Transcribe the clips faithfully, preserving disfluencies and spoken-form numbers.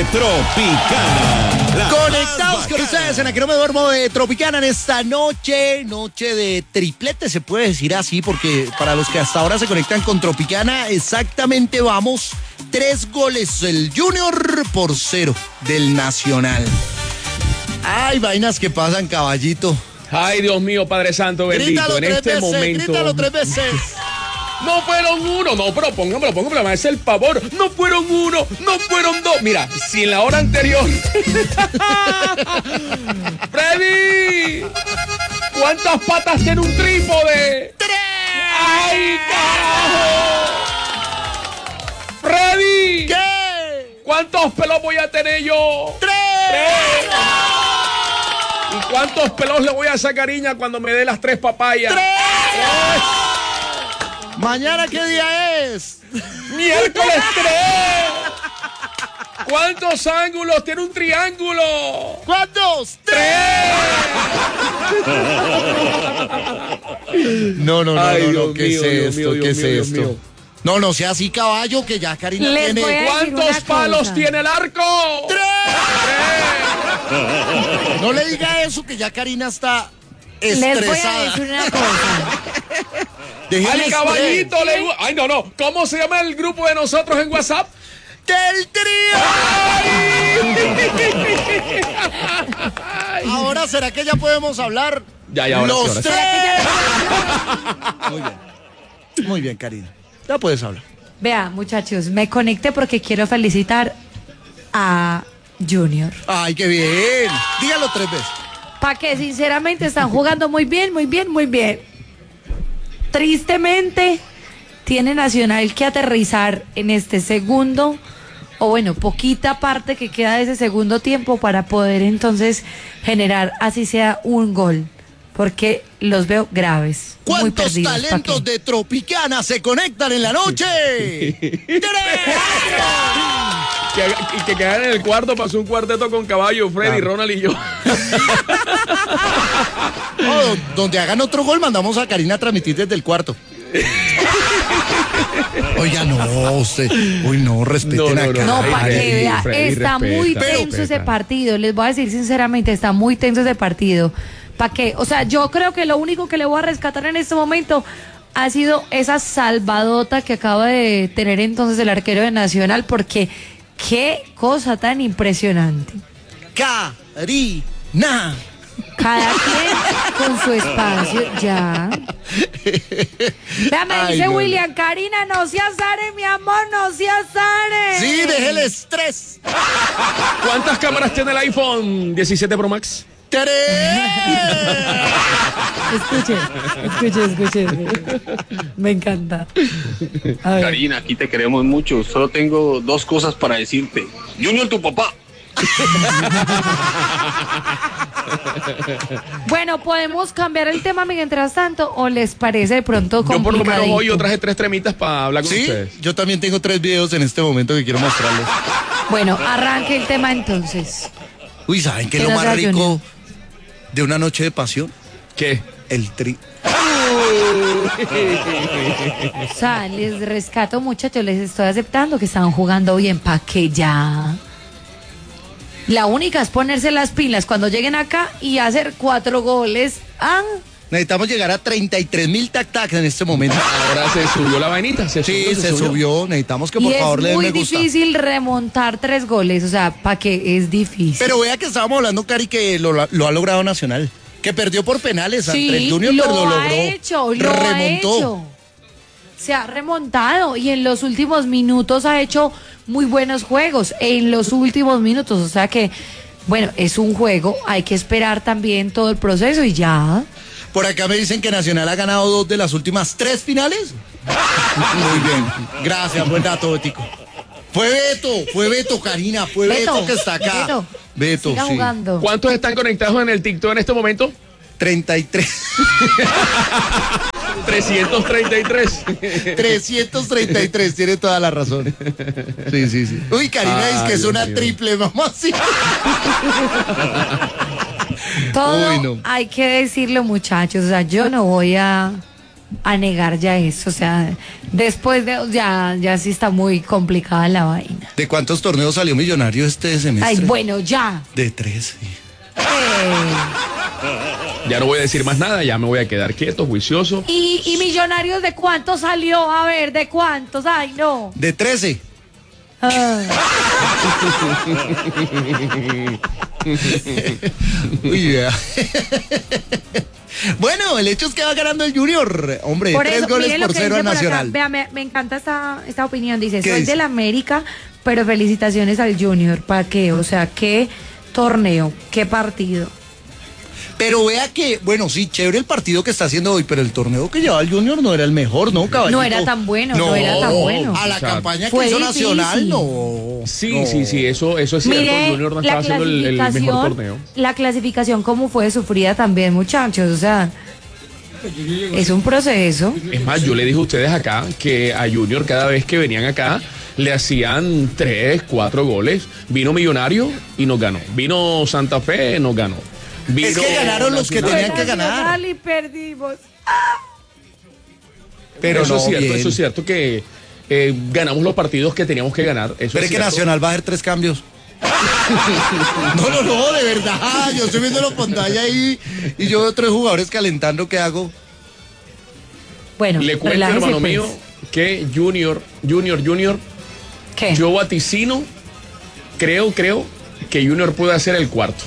Tropicana. Conectados con ustedes en la que no me duermo de Tropicana en esta noche, noche de triplete, se puede decir así, porque para los que hasta ahora se conectan con Tropicana, exactamente vamos tres goles del Junior por cero del Nacional. Ay, vainas que pasan, caballito. Ay, Dios mío, Padre Santo bendito, Grítalo en tres este veces, momento. grítalo tres veces. No fueron uno, no, pero póngamelo, póngamelo, me hace el favor. No fueron uno, no fueron dos. Mira, si en la hora anterior. ¡Freddy! ¿Cuántas patas tiene un trípode? ¡Tres! ¡Ay, carajo! ¡Freddy! ¿Qué? ¿Cuántos pelos voy a tener yo? ¡Tres! ¡Tres! ¿Y cuántos pelos le voy a sacar, niña, cuando me dé las tres papayas? ¡Tres! ¡Ay! ¿Mañana qué día es? ¡Miércoles tres! ¿Cuántos ángulos tiene un triángulo? ¿Cuántos? ¡Tres! No, no, no, Ay, no, Dios no, ¿qué mío, es Dios esto? mío, ¿Qué Dios es mío, Dios esto? mío. No, no sea así, caballo, que ya Karina Les tiene... voy a- ¿Cuántos una palos cosa. tiene el arco? ¡Tres! ¡Tres! No le diga eso, que ya Karina está Les voy a estresada. decir una cosa. Déjele Al estrés. caballito le... gu- Ay, no, no. ¿Cómo se llama el grupo de nosotros en WhatsApp? ¡Del trío! Ay. Ahora, ¿será que ya podemos hablar? Ya, ya, ahora sí, Los ahora sí. tres. Muy bien. Muy bien, Karina. Ya puedes hablar. Vea, muchachos, me conecté porque quiero felicitar a Junior. Ay, qué bien. Dígalo tres veces. Pa' que sinceramente están jugando muy bien, muy bien, muy bien. Tristemente, tiene Nacional que aterrizar en este segundo, o bueno, poquita parte que queda de ese segundo tiempo para poder entonces generar, así sea, un gol. Porque los veo graves. Muy ¿Cuántos perdidos, ¿pa' talentos qué? de Tropicana se conectan en la noche? ¡Tres! Que, y que quedan en el cuarto, pasó un cuarteto con Caballo, Freddy, Claro. Ronald y yo. Oh, donde hagan otro gol, mandamos a Karina a transmitir desde el cuarto. Oiga, no, usted. Uy, no, respeten No, no, acá. No, Ay, para Freddy, que vea, Freddy, está respeta, muy pero- tenso ese partido. Les voy a decir sinceramente, está muy tenso ese partido. ¿Para qué? O sea, yo creo que lo único que le voy a rescatar en este momento ha sido esa salvadota que acaba de tener entonces el arquero de Nacional, porque qué cosa tan impresionante. Karina. Cada quien con su espacio, ya. Vea, me Ay, dice no, William, Karina, no seas Are, mi amor, no seas Are. Sí, déjele estrés. ¿Cuántas cámaras tiene el iPhone diecisiete Pro Max? ¡Tres! Escuche, escuche, escuche. Me encanta. A ver. Karina, aquí te queremos mucho. Solo tengo dos cosas para decirte. Junior, tu papá. Bueno, podemos cambiar el tema mientras tanto, o les parece de pronto Yo por lo menos complicadito? hoy yo traje tres tremitas para hablar con Sí, ustedes. yo también tengo tres videos en este momento que quiero mostrarles. Bueno, arranque el tema entonces. Uy, ¿saben qué es ¿Qué lo nos más da, rico Junior? de una noche de pasión? ¿Qué? El tri. O sea, les rescato, muchachos, les estoy aceptando que están jugando bien, pa' que ya. La única es ponerse las pilas cuando lleguen acá y hacer cuatro goles. Ah, Necesitamos llegar a treinta y tres mil tac-tac en este momento. Ahora se subió la vainita. Se Sí, subió, se subió. Necesitamos que y por es favor le den muy me gusta. difícil remontar tres goles, o sea, ¿para qué? Es difícil. Pero vea que estábamos hablando, Cari, que lo, lo ha logrado Nacional. Que perdió por penales ante el Sí, Junior, lo pero lo ha logró. hecho, lo ha remontó. hecho. Se ha remontado y en los últimos minutos ha hecho muy buenos juegos. En los últimos minutos, o sea que, bueno, es un juego, hay que esperar también todo el proceso y ya. Por acá me dicen que Nacional ha ganado dos de las últimas tres finales. Muy bien. Gracias, buen dato, Betico. Fue Beto, fue Beto, Karina, fue Beto, Beto, que está acá. Beto, Beto, siga sí. jugando. ¿Cuántos están conectados en el TikTok en este momento? treinta y tres. trescientos treinta y tres. trescientos treinta y tres, tiene toda la razón. Sí, sí, sí. Uy, Karina Ay, dice que es Dios una mío. triple, mamá, sí. Todo Uy, no. hay que decirlo, muchachos, o sea, yo no voy a a negar ya eso, o sea, después de, ya, ya sí está muy complicada la vaina. ¿De cuántos torneos salió Millonario este semestre? Ay, bueno, ya. De tres, sí. Eh, Ya no voy a decir más nada, ya me voy a quedar quieto, juicioso. ¿Y, y Millonarios de cuántos salió? A ver, ¿de cuántos? Ay, no. De trece. Ay. Uy, ya. Bueno, el hecho es que va ganando el Junior. Hombre, Por tres eso, goles mire lo por que cero dice al por acá. Nacional. Vea, me, me encanta esta, esta opinión. Dice, ¿Qué soy dice? del América, pero felicitaciones al Junior. ¿Para qué? O sea, qué torneo, qué partido. Pero vea que, bueno, sí, chévere el partido que está haciendo hoy, pero el torneo que llevaba el Junior no era el mejor, ¿no, caballito? No era tan bueno, no era tan bueno. A la O sea, campaña que fue hizo difícil. Nacional, no. Sí, no. sí, sí, eso, eso es cierto. Mire, El Junior no la estaba haciendo el, el mejor clasificación, torneo. la clasificación como fue sufrida también, muchachos. O sea, es un proceso. Es más, yo le dije a ustedes acá que a Junior cada vez que venían acá le hacían tres, cuatro goles. Vino Millonario y nos ganó. Vino Santa Fe, nos ganó. Vino Es que ganaron los que Nacional. tenían que ganar. Nacional y perdimos. Pero eso no, es cierto, bien. eso es cierto que eh, ganamos los partidos que teníamos que ganar. Eso Pero es que cierto. Nacional va a hacer tres cambios. No, no, no, de verdad. Yo estoy viendo la pantalla ahí y yo veo tres jugadores calentando. ¿Qué hago? Bueno, Le cuento, relájese, hermano pues. mío, que Junior, Junior, Junior, ¿Qué? yo vaticino, creo, creo que Junior puede hacer el cuarto.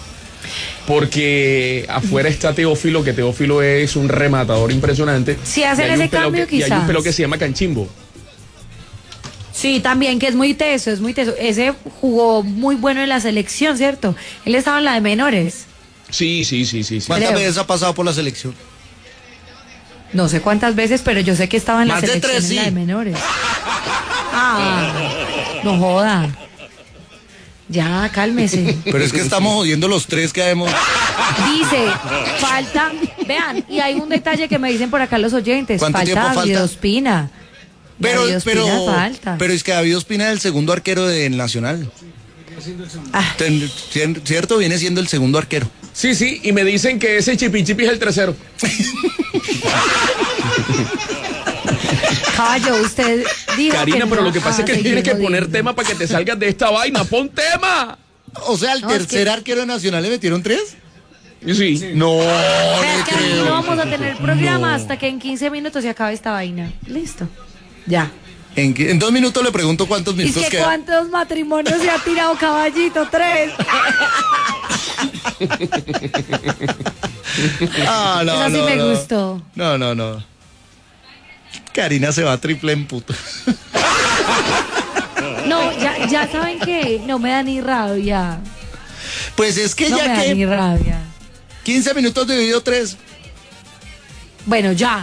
Porque afuera está Teófilo, que Teófilo es un rematador impresionante. Si hacen Y hay un ese pelado cambio, que- Y hay un quizás. pelo que se llama Canchimbo. Sí, también, que es muy teso, es muy teso. Ese jugó muy bueno en la selección, ¿cierto? Él estaba en la de menores. Sí, sí, sí, sí. sí. ¿Cuántas Creo. veces ha pasado por la selección? No sé cuántas veces, pero yo sé que estaba en la Más de selección tres, en la sí. de menores. Ah, no joda. Ya, cálmese. Pero es que estamos jodiendo los tres que hemos. Dice, falta, vean, y hay un detalle que me dicen por acá los oyentes. ¿Cuánto Falta tiempo falta? David Ospina. Pero, David Ospina pero, falta. pero es que David Ospina es el segundo arquero del Nacional. Ah, Ten- cien- ¿Cierto? Viene siendo el segundo arquero. Sí, sí, y me dicen que ese Chipi Chipi es el tercero. caballo, usted dijo Karina, que pero no lo que pasa va es que a tienes que seguir poner jodiendo. tema para que te salgas de esta vaina. ¡Pon tema! O sea, al No, es tercer que- arquero Nacional le metieron tres. Sí. No, Pero es que le aquí creo. no vamos a tener programa No. hasta que en quince minutos se acabe esta vaina. Listo. Ya. En, qué- en dos minutos le pregunto cuántos ¿Y minutos que quedan. cuántos matrimonios se ha tirado caballito? Tres. Ah, no, Eso sí no, me no. gustó. No, no, no. Karina se va triple en puto. No, ya, ya saben que no me da ni rabia. Pues es que No me ya da ni que rabia. quince minutos dividido tres. Bueno, ya.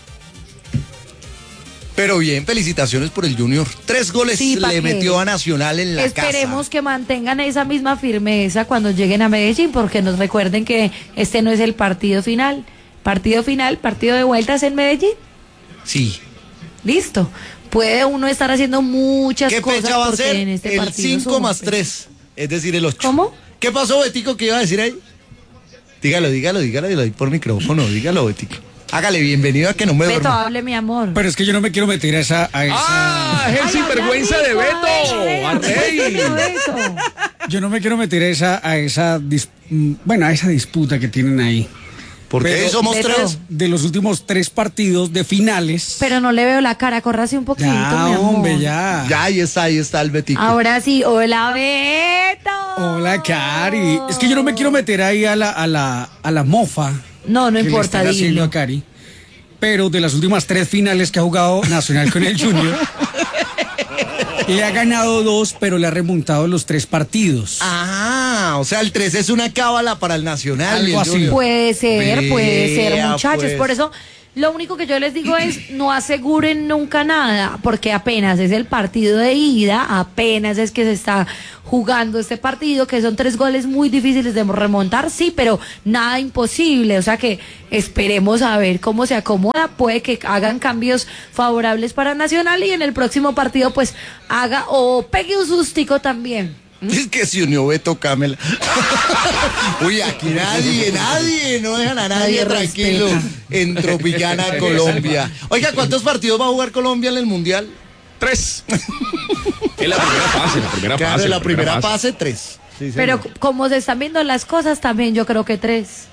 Pero bien, felicitaciones por el Junior. Tres goles Sí, ¿pa' le qué? metió a Nacional en la Esperemos casa. que mantengan esa misma firmeza cuando lleguen a Medellín, porque nos recuerden que este no es el partido final. Partido final, partido de vueltas en Medellín. Sí. Listo. Puede uno estar haciendo muchas ¿Qué cosas fecha va a porque ser? en este El partido cinco somos, más pues. tres. Es decir, el ocho. ¿Cómo? ¿Qué pasó, Betico? ¿Qué iba a decir ahí? Dígalo, dígalo, dígalo, dígalo ahí por micrófono. Dígalo, Betico. Hágale, bienvenido a Que No Me Beto, Duerma. hable, mi amor. Pero es que yo no me quiero meter a esa. A esa ¡Ah! Es el Ay, sinvergüenza de habla rico, Beto. ay, ¡Arrey! Beto, Beto. Yo no me quiero meter a esa, a esa dis- mm, bueno, a esa disputa que tienen ahí. ¿Por qué Pero- somos Beto. tres? De los últimos tres partidos de finales. Pero no le veo la cara, córrase un poquito, ya, mi amor. hombre, ya. Ya, ahí está, ahí está el Betico. Ahora sí, hola, Beto. Hola, Cari. Es que yo no me quiero meter ahí a la, a la, a la mofa. No, no que le importa, están haciendo dilo. a Cari. Pero de las últimas tres finales que ha jugado Nacional con el Junior, le ha ganado dos, pero le ha remontado los tres partidos. Ah, o sea, el tres es una cábala para el Nacional. Algo y el así. Junior. Puede ser, puede ser, Vea, muchachos. pues. Por eso, lo único que yo les digo es no aseguren nunca nada, porque apenas es el partido de ida, apenas es que se está jugando este partido, que son tres goles muy difíciles de remontar, sí, pero nada imposible. O sea que esperemos a ver cómo se acomoda. Puede que hagan cambios favorables para Nacional y en el próximo partido, pues haga o pegue un sustico también. Es que se unió Beto Camela. Uy, aquí nadie, nadie, no dejan a nadie, Nadie tranquilo respeta. en Tropicana, Colombia. Oiga, ¿cuántos partidos va a jugar Colombia en el Mundial? Tres. En la primera fase, la primera Claro, fase. en la primera fase, tres. Sí, Pero señor. como se están viendo las cosas, también yo creo que tres.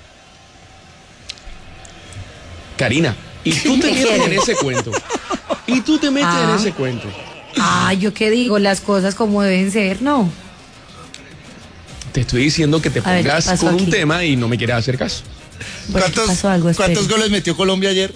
Karina, y tú te metes en ese cuento. Y tú te metes Ah. en ese cuento. Ah, yo qué digo, las cosas como deben ser, ¿no? Te estoy diciendo que te A ver, ¿qué pongas pasó con un aquí? tema y no me quieres hacer caso. Bueno, ¿qué ¿Cuántos, pasó algo? Espere. ¿Cuántos goles metió Colombia ayer?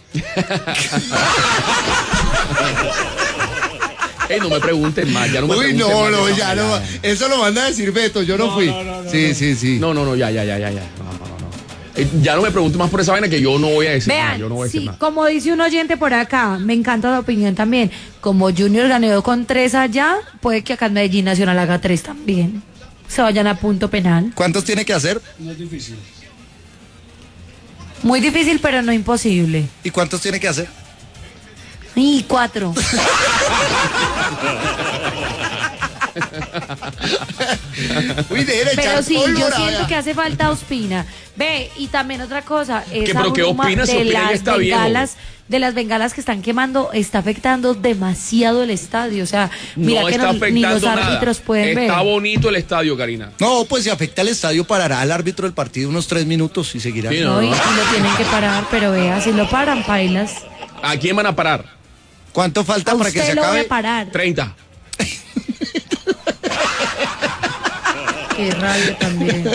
Ey, no me pregunten más, ya no me Uy, pregunten no, más de no, esa ya no. manera. Eso lo manda a decir Beto, yo no, fui. sí, sí, sí. No, no, no, ya, ya, ya, ya, ya. No, no, no, no. Eh, ya no me preguntes más por esa vaina que yo no voy a decir nada. Vean, Yo no voy a decir sí, nada. como dice un oyente por acá, me encanta la opinión también. Como Junior ganó con tres allá, puede que acá en Medellín Nacional haga tres también. Se vayan a punto penal. ¿Cuántos tiene que hacer? No es difícil. Muy difícil, pero no imposible. ¿Y cuántos tiene que hacer? Y cuatro. Uy, deje de Pero echar sí, yo pólvora, siento vea. que hace falta Ospina. Ve, y también otra cosa, esa pero qué bruma Ospina? Si de Ospina ya las está viejo. bengalas, de las bengalas que están quemando, está afectando demasiado el estadio. O sea, mira no que está no- ni los afectando nada. árbitros pueden Está ver. bonito el estadio, Karina. No, pues si afecta al estadio, parará el árbitro del partido unos tres minutos y seguirá. Sí, No, y, y lo tienen que parar, pero vea, si lo paran, pailas. ¿A quién van a parar? ¿Cuánto falta A para que se usted lo voy acabe? a parar. treinta. Qué rabia también.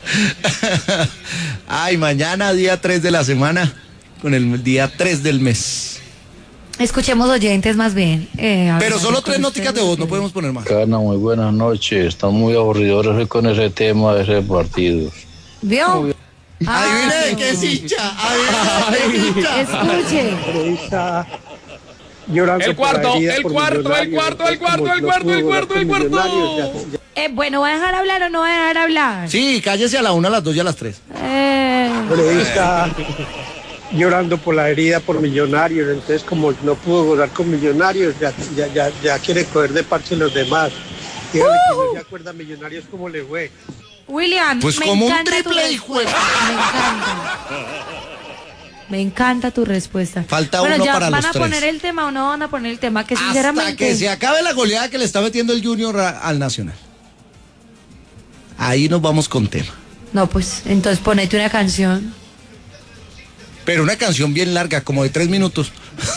Ay, mañana día tres de la semana, con el día tres del mes. Escuchemos oyentes más bien. eh, Pero hablando solo con tres nóticas de ustedes. voz, no podemos poner más. Cana, muy buenas noches. Están muy aburridores con ese tema de ese partido. ¿Vio? Ah, Adivine no. qué es hincha. Adivine qué es hincha. Escuche. Periodista llorando El por la cuarto, herida el por cuarto, el Millonarios, cuarto, el cuarto, como el no cuarto, pudo el jugar cuarto, con el cuarto. Millonarios, ya- ya- Eh, bueno, ¿va a dejar hablar o no va a dejar hablar? Sí, cállese a la una, a las dos y a las tres. Eh, periodista llorando por la herida por Millonarios, entonces como no pudo jugar con Millonarios, ya, ya, ya, ya quiere coger de parche los demás. Dígale que no se acuerda a Millonarios cómo le fue. William, Pues me como un encanta tu triple, hijo de- respuesta. Me encanta. Me encanta tu respuesta. Falta bueno, uno ya para ¿van los a tres. poner el tema o no van a poner el tema? Que Hasta sinceramente... que se acabe la goleada que le está metiendo el Junior a- al Nacional. Ahí nos vamos con tema. No, pues, entonces ponete una canción. Pero una canción bien larga, como de tres minutos.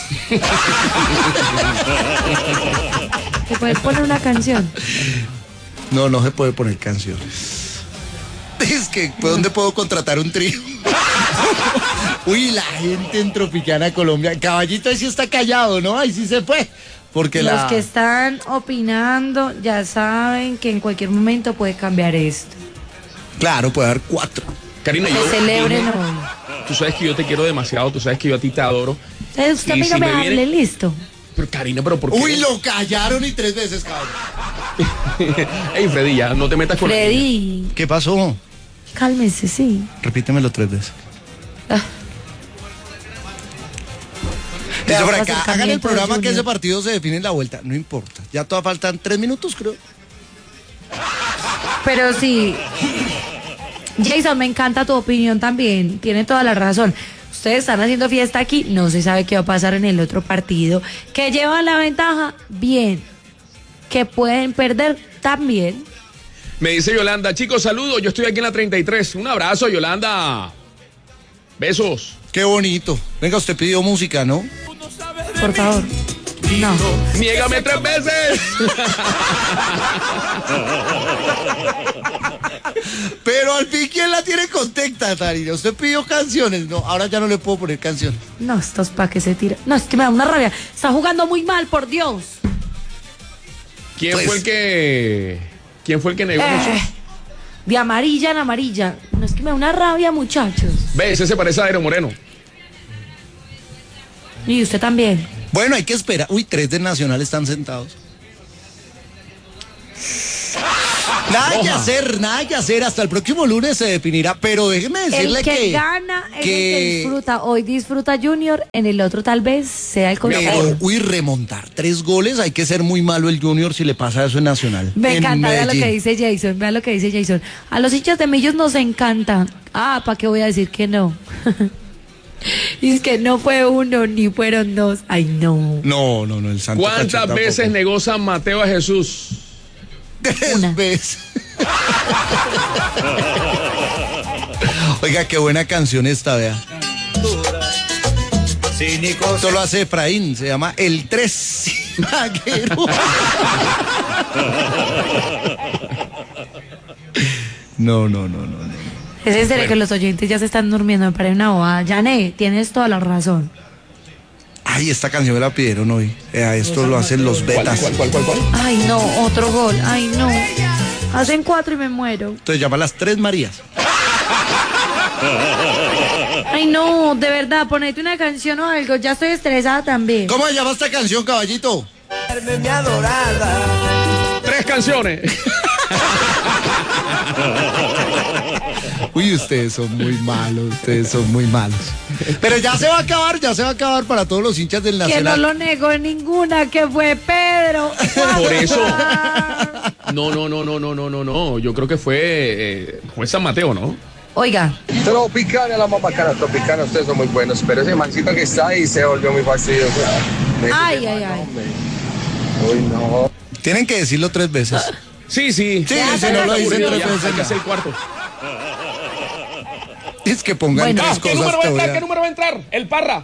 ¿Te puedes poner una canción? No, no se puede poner canción. Es que, ¿pues, ¿dónde puedo contratar un trío? Uy, la gente en Tropicana, Colombia. Caballito ahí sí está callado, ¿no? Ahí sí se fue. Porque Los la... que están opinando ya saben que en cualquier momento puede cambiar esto. Claro, puede haber cuatro. Karina, Que yo. celebren dije, hoy. Tú sabes que yo te quiero demasiado, tú sabes que yo a ti te adoro. Entonces usted a Y mí no si me me hable, viene- listo. Pero Karina, pero ¿por qué? Uy, lo callaron y tres veces, cabrón. Ey, Freddy, ya no te metas con la niña. Freddy, ¿Qué pasó? cálmese, sí. Repítemelo tres veces. Ah. Dice por Veamos acá, hagan el acercamiento de programa que Junior. ese partido se define en la vuelta. No importa. Ya todavía faltan tres minutos, creo. Pero sí, Jason, me encanta tu opinión también. Tiene toda la razón. Ustedes están haciendo fiesta aquí, no se sabe qué va a pasar en el otro partido. Que llevan la ventaja, bien. Que pueden perder, también. Me dice Yolanda, chicos, saludos, yo estoy aquí en la treinta y tres. Un abrazo, Yolanda. Besos. Qué bonito. Venga, usted pidió música, ¿no? Por favor. No. Niégame tres veces. Pero al fin, ¿quién la tiene contenta, Tarina? Usted pidió canciones. No, ahora ya no le puedo poner canción. No, esto es para que se tira. No, es que me da una rabia. Está jugando muy mal, por Dios. ¿Quién Pues- fue el que... ¿Quién fue el que negó eso? Eh, de amarilla en amarilla. No, es que me da una rabia, muchachos. Ve, ese se parece a Aero Moreno. Y usted también. Bueno, hay que esperar. Uy, tres del Nacional están sentados. Nada Roja. que hacer, nada que hacer. Hasta el próximo lunes se definirá. Pero déjeme decirle El que, que. gana es que- el que disfruta. Hoy disfruta Junior, en el otro tal vez sea el Pero, contrario. uy, remontar tres goles, hay que ser muy malo el Junior si le pasa eso en Nacional. Me en encanta, vea lo que Medellín. dice Jason, vea lo que dice Jason. A los hinchas de Millos nos encanta. Ah, ¿para qué voy a decir que no? Y es que no fue uno, ni fueron dos. Ay, no. No, no, no, el Santo ¿Cuántas Cacheta veces tampoco. negó San Mateo a Jesús? Tres Una. veces. Oiga, qué buena canción esta, vea. Esto lo hace Efraín, se llama El Tres Maguero. No, no, no, no, no. Es en serio que los oyentes ya se están durmiendo, me parece una bobada. Yané, tienes toda la razón. Ay, esta canción me la pidieron hoy. Eh, esto lo hacen los ¿Cuál, betas. cuál, cuál, cuál, cuál? Ay, no, otro gol. Ay, no. Hacen cuatro y me muero. Entonces llama las Tres Marías. Ay, no, de verdad, ponete una canción o algo. Ya estoy estresada también. ¿Cómo se llama esta canción, caballito? Tres canciones. Uy, ustedes son muy malos, ustedes son muy malos. Pero ya se va a acabar, ya se va a acabar para todos los hinchas del Que no Nacional. lo negó ninguna, que fue Pedro. Por eso. No, no, no, no, no, no, no, no. Yo creo que fue, eh, fue San Mateo, ¿no? Oiga, Tropicana, la más bacana, Tropicana, ustedes son muy buenos, pero ese mancito que está ahí se volvió muy fastidioso. ay, ay, ay. Uy, no. Tienen que decirlo tres veces. Sí, sí. Sí, Ya, si ya, no lo ya, dicen Ya, tres ya, veces. hay que ya. hacer el cuarto. Es que pongan Bueno. tres Ah, ¿qué cosas número va a que voy entrar? a- ¿Qué número va a entrar? El Parra.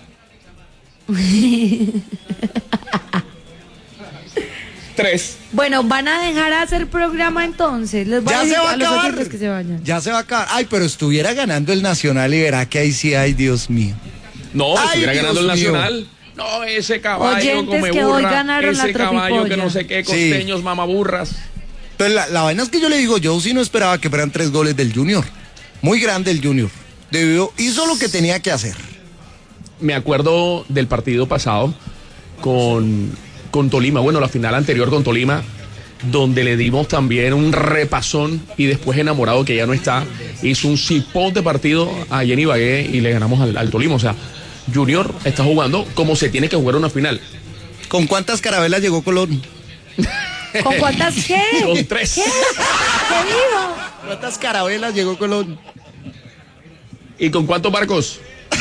Tres. Bueno, van a dejar hacer programa entonces. Les voy a Ya decir se va a a los acabar. oyentes que se vayan. Ya se va a acabar. Ay, pero estuviera ganando el Nacional y verá que ahí sí, ay, Dios mío. No, Ay, estuviera Dios ganando el mío. Nacional. No, ese caballo Oyentes come que hoy burra, ganaron la ese caballo que tropipolla. no sé qué, Sí. costeños, mamaburras. Pero la, la vaina es que yo le digo, yo sí no esperaba que fueran tres goles del Junior. Muy grande el Junior. Debió, hizo lo que tenía que hacer. Me acuerdo del partido pasado con, con Tolima, bueno, la final anterior con Tolima, donde le dimos también un repasón y después Enamorado, que ya no está, hizo un cipón de partido a Jenny Bagué y le ganamos al, al Tolima. O sea, Junior está jugando como se tiene que jugar una final. ¿Con cuántas carabelas llegó Colón? ¿Con cuántas qué? Con tres. ¿Qué? ¿Qué dijo? ¿Cuántas carabelas llegó Colón? ¿Y con cuántos barcos?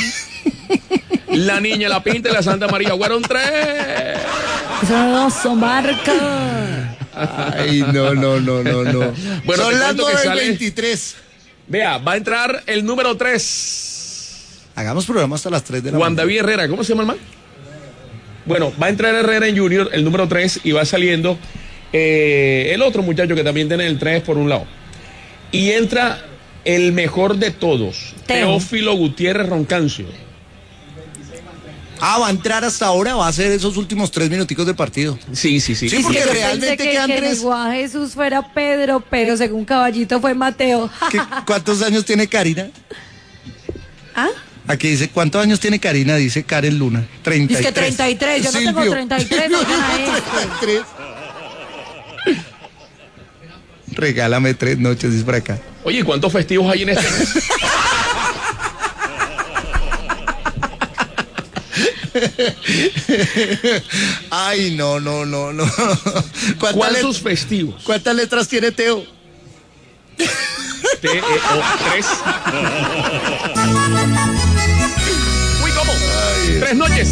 La Niña, la Pinta y la Santa María. Fueron tres. Eso no son marcas. Ay, no, no, no, no, no. Bueno, Son te las cuento que nueve y sale- veintitrés. Vea, va a entrar el número tres. Hagamos programa hasta las tres de la Juan mañana. David Herrera, ¿cómo se llama el man? Bueno, va a entrar Herrera en Junior, el número tres, y va saliendo eh, el otro muchacho que también tiene el tres por un lado. Y entra el mejor de todos, Teo. Teófilo Gutiérrez Roncancio. Ah, va a entrar hasta ahora, va a hacer esos últimos tres minuticos de partido. Sí, sí, sí. Sí, Es porque que yo realmente pensé que, quedan que tres. negó a Jesús fuera Pedro, pero según Caballito fue Mateo. ¿Qué- ¿Cuántos años tiene Karina? ¿Ah? Aquí dice, ¿cuántos años tiene Karina? Dice Karen Luna. treinta y Dice tres. que treinta y tres, yo no tengo Silvio. treinta y tres, oigan a este. treinta y tres. Regálame tres noches, dice por acá. Oye, ¿cuántos festivos hay en este mes? Ay, no, no, no, no. ¿Cuántas, ¿Cuántos let- festivos? ¿Cuántas letras tiene Teo? T E O tres. Uy, ¿cómo? Tres noches.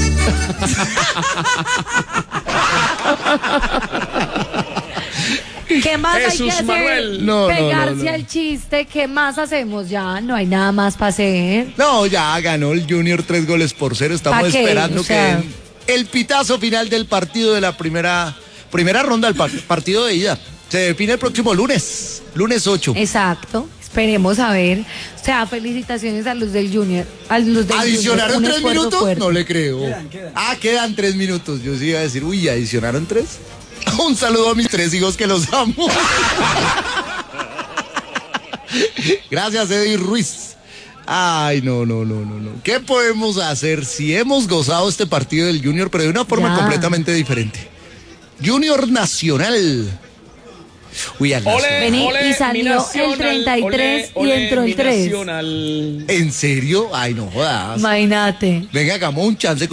¿Qué más hay Jesús que hacer? Manuel. No, no, Pegarse no, no. al chiste. ¿Qué más hacemos? Ya no hay nada más para hacer. No, ya ganó el Junior tres goles por cero. Estamos ¿Pa qué? esperando O sea- que el pitazo final del partido de la primera, primera ronda del par- partido de ida se define el próximo lunes, lunes ocho. Exacto. Esperemos a ver. O sea, felicitaciones a los del Junior. A los del ¿Adicionaron Junior. Un tres esfuerzo minutos? fuerte. No le creo. Ah, quedan tres minutos. Yo sí iba a decir, uy, ¿adicionaron tres? Un saludo a mis tres hijos que los amo. Gracias, Eddie Ruiz. Ay, no, no, no, no, no. ¿Qué podemos hacer si hemos gozado este partido del Junior, pero de una forma Ya. completamente diferente? Junior Nacional. Uy, al Ole, Nacional. Vení, ole, y salió mi el Nacional, treinta y tres ole, y ole, entró el mi tres. Nacional. ¿En serio? Ay, no jodas. Imagínate. Venga, hagamos un chance